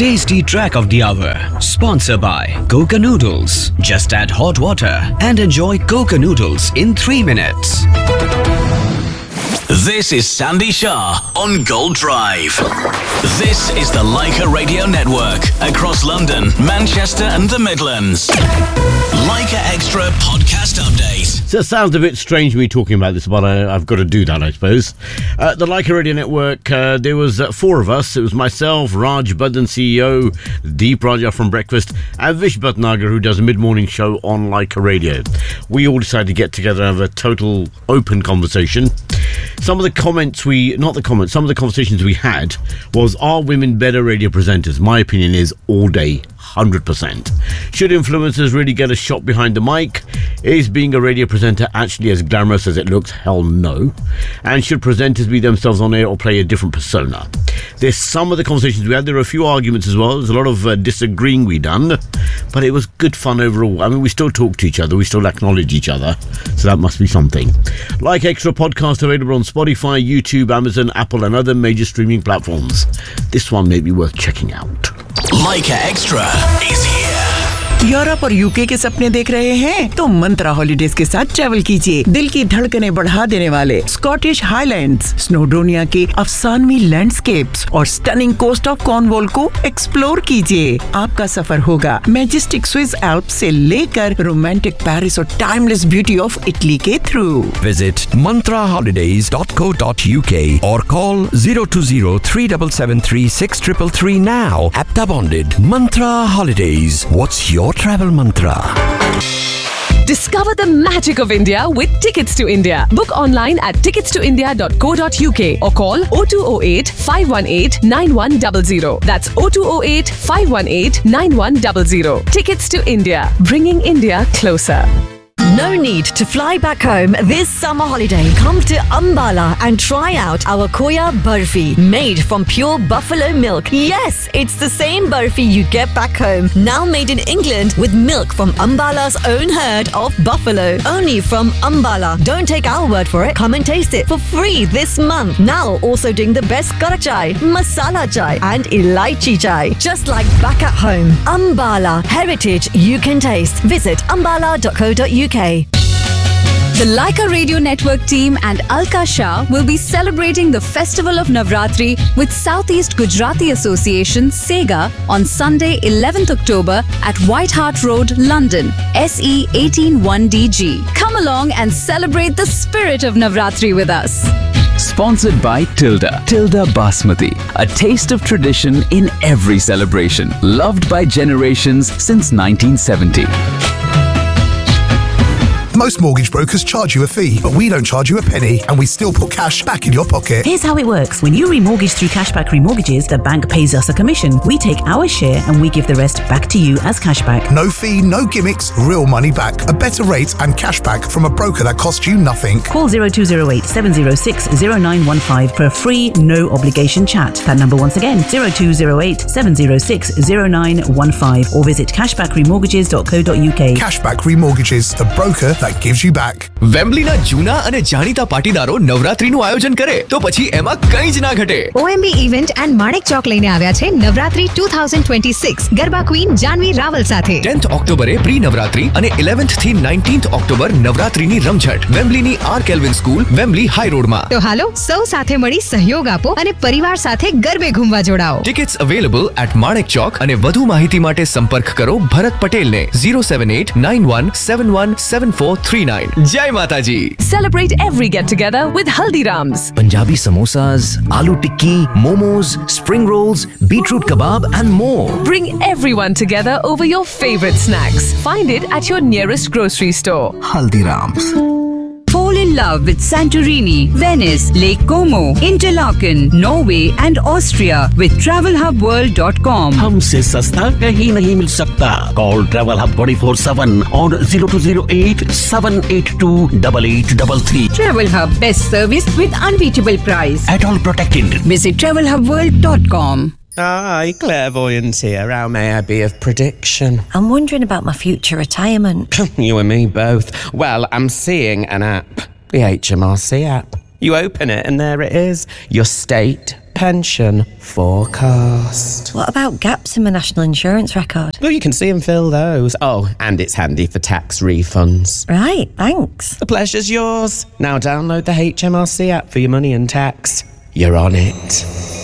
tasty track of the hour. Sponsored by Coca Noodles. Just add hot water and enjoy Coca Noodles in 3 minutes. This is Sandy Shah on Gold Drive. This is the Leica Radio Network across London, Manchester and the Midlands. Leica Extra podcast update. So it sounds a bit strange me talking about this, but I've got to do that, I suppose. The Leica Radio Network, there was 4 of us. It was myself, Raj Budden, CEO, Deep Raja from Breakfast, and Vish Bhatnagar, who does a mid-morning show on Leica Radio. We all decided to get together and have a total open conversation. Some of the conversations we had was, are women better radio presenters? My opinion is all day, 100%. Should influencers really get a shot behind the mic? Is being a radio presenter actually as glamorous as it looks? Hell no. And should presenters be themselves on air or play a different persona? There's some of the conversations we had. There were a few arguments as well. There's a lot of disagreeing we done, but it was good fun overall. I mean, we still talk to each other. We still acknowledge each other. So that must be something. Like Extra podcast available on Spotify, YouTube, Amazon, Apple and other major streaming platforms. This one may be worth checking out. Leica Extra is here. Europe और UK के सपने देख रहे हैं तो मंत्रा holidays के साथ travel कीजिए। दिल की धड़कनें बढ़ा देने वाले स्कॉटिश हाईलैंड्स, स्नोडोनिया के अफसानवी लैंडस्केप्स और स्टनिंग कोस्ट ऑफ कॉर्नवॉल को एक्सप्लोर कीजिए। आपका सफर होगा मैजेस्टिक स्विस एल्प्स से लेकर रोमांटिक पेरिस और टाइमलेस ब्यूटी ऑफ इटली के through. Visit mantraholidays.co.uk or call 020-3773-6333 now. APTA bonded. Mantra Holidays. What's your travel mantra? Discover the magic of India with Tickets to India. Book online at ticketstoindia.co.uk or call 0208 518 9100. That's 0208 518 9100. Tickets to India, bringing India closer. No need to fly back home this summer holiday. Come to Ambala and try out our Koya Barfi, made from pure buffalo milk. Yes, it's the same Barfi you get back home, now made in England with milk from Ambala's own herd of buffalo. Only from Ambala. Don't take our word for it. Come and taste it for free this month. Now also doing the best Karak chai, masala chai and elaichi chai. Just like back at home. Ambala. Heritage you can taste. Visit ambala.co.uk. The Leica Radio Network team and Alka Shah will be celebrating the Festival of Navratri with Southeast Gujarati Association, SEGA, on Sunday 11th October at White Hart Road, London, SE 181DG. Come along and celebrate the spirit of Navratri with us. Sponsored by Tilda Basmati, a taste of tradition in every celebration, loved by generations since 1970. Most mortgage brokers charge you a fee, but we don't charge you a penny, and we still put cash back in your pocket. Here's how it works. When you remortgage through Cashback Remortgages, the bank pays us a commission. We take our share and we give the rest back to you as cashback. No fee, no gimmicks, real money back. A better rate and cashback from a broker that costs you nothing. Call 0208 706 0915 for a free, no obligation chat. That number once again, 0208 706 0915, or visit cashbackremortgages.co.uk. Cashback Remortgages, the broker that gives you back. વેમ્બલીના જૂના અને જાણીતા પાટીદારો નવરાત્રીનું આયોજન કરે તો પછી એમાં કંઈ જ ના ઘટે. OMB event and Manek Chowk લઈને આવ્યા છે નવરાત્રી 2026 ગરબા ક્વીન જાનવી રાવલ સાથે. 10th ઓક્ટોબરે પ્રી નવરાત્રી અને 11th થી 19th ઓક્ટોબર નવરાત્રીની રમઝટ વેમ્બલીની R kelvin school Wembley high રોડમાં. તો હાલો સૌ સાથે મળી સહયોગ આપો અને પરિવાર સાથે ગરબે ઘૂમવા જોડાઓ. Tickets available at Manek Chowk અને વધુ માહિતી માટે સંપર્ક કરો ભરત પટેલને 07891717439. જય માતાજી. Celebrate every get-together with Haldiram's. Punjabi samosas, aloo tikki, momos, spring rolls, beetroot kebab and more. Bring everyone together over your favorite snacks. Find it at your nearest grocery store. Haldiram's. Fall in love with Santorini, Venice, Lake Como, Interlaken, Norway and Austria with TravelHubWorld.com. हमसे सस्ता कहीं नहीं मिल सकता. Call Travel Hub 24/7 on 0208 782 8833. Travel Hub, best service with unbeatable price. At all protected. Visit TravelHubWorld.com. Hi, clairvoyance here. How may I be of prediction? I'm wondering about my future retirement. You and me both. Well, I'm seeing an app. The HMRC app. You open it and there it is. Your state, pension forecast. What about gaps in my national insurance record? Well, you can see and fill those. Oh, and it's handy for tax refunds. Right, thanks. The pleasure's yours. Now download the HMRC app for your money and tax. You're on it.